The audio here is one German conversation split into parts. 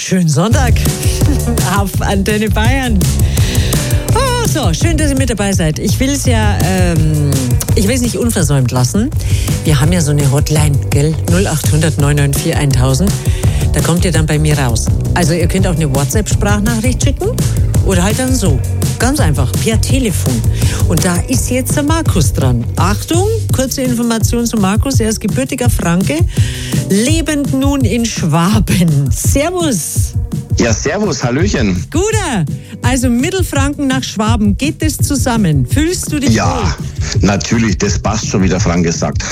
schönen Sonntag auf Antenne Bayern. Oh, so, schön, dass ihr mit dabei seid. Ich will es nicht unversäumt lassen. Wir haben ja so eine Hotline, gell? 0800 994 1000. Da kommt ihr dann bei mir raus. Also ihr könnt auch eine WhatsApp-Sprachnachricht schicken oder halt dann so. Ganz einfach, per Telefon. Und da ist jetzt der Markus dran. Achtung, kurze Information zu Markus. Er ist gebürtiger Franke, lebend nun in Schwaben. Servus. Ja, servus, hallöchen. Guter. Also Mittelfranken nach Schwaben, geht das zusammen? Fühlst du dich wohl? Ja, natürlich, das passt schon, wie der Frank gesagt.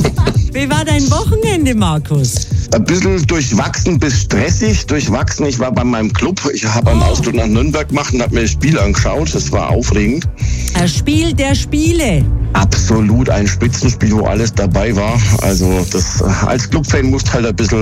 Wie war dein Wochenende, Markus? Ein bisschen durchwachsen bis stressig. Durchwachsen, ich war bei meinem Club. Ich habe einen Ausflug nach Nürnberg gemacht und habe mir das Spiel angeschaut. Das war aufregend. Ein Spiel der Spiele. Absolut ein Spitzenspiel, wo alles dabei war. Also das als Clubfan musst halt ein bisschen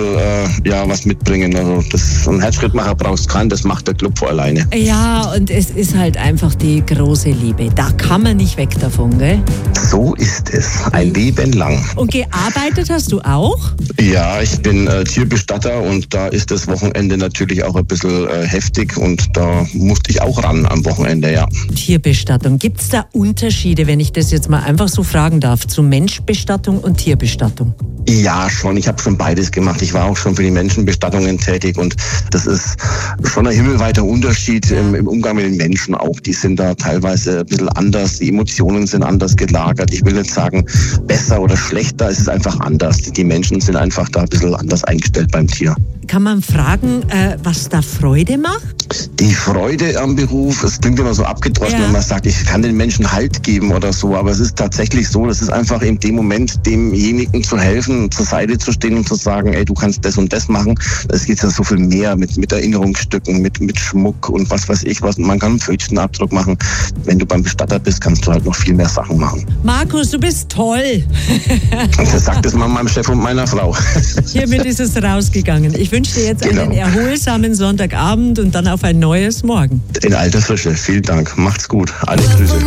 was mitbringen. Also das ein Herzschrittmacher brauchst keinen, das macht der Club vor alleine. Ja, und es ist halt einfach die große Liebe. Da kann man nicht weg davon, gell? So ist es. Ein Leben lang. Und gearbeitet hast du auch? Ja, ich bin Tierbestatter und da ist das Wochenende natürlich auch ein bisschen heftig und da musste ich auch ran am Wochenende, ja. Tierbestattung. Gibt es da Unterschiede, wenn ich das jetzt mal einfach so fragen darf, zu Menschbestattung und Tierbestattung? Ja, schon. Ich habe schon beides gemacht. Ich war auch schon für die Menschenbestattungen tätig und das ist schon ein himmelweiter Unterschied im Umgang mit den Menschen auch. Die sind da teilweise ein bisschen anders, die Emotionen sind anders gelagert. Ich will nicht sagen besser oder schlechter, es ist einfach anders. Die Menschen sind einfach da ein bisschen anders eingestellt beim Tier. Kann man fragen, was da Freude macht? Die Freude am Beruf, es klingt immer so abgedroschen, wenn man sagt, ich kann den Menschen Halt geben oder so, aber es ist tatsächlich so, das ist einfach in dem Moment demjenigen zu helfen, zur Seite zu stehen und zu sagen, ey, du kannst das und das machen. Es geht ja so viel mehr mit Erinnerungsstücken, mit Schmuck und was weiß ich was. Man kann einen Pfötchenabdruck machen. Wenn du beim Bestatter bist, kannst du halt noch viel mehr Sachen machen. Markus, du bist toll. Das sagt es mal meinem Chef und meiner Frau. Hiermit ist es rausgegangen. Ich wünsche dir jetzt einen erholsamen Sonntagabend und dann auf ein neues Morgen. In alter Frische. Vielen Dank. Macht's gut. Alle Grüße.